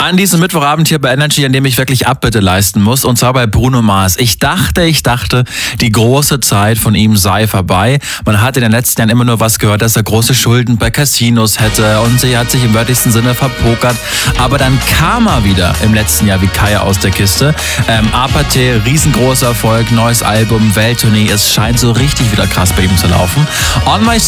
An diesem Mittwochabend hier bei Energy, an dem ich wirklich Abbitte leisten muss, und zwar bei Bruno Mars. Ich dachte, die große Zeit von ihm sei vorbei. Man hat in den letzten Jahren immer nur was gehört, dass er große Schulden bei Casinos hätte und sie hat sich im wörtlichsten Sinne verpokert. Aber dann kam er wieder im letzten Jahr wie Kai aus der Kiste. Apathy, riesengroßer Erfolg, neues Album, Welttournee. Es scheint so richtig wieder krass bei ihm zu laufen. On My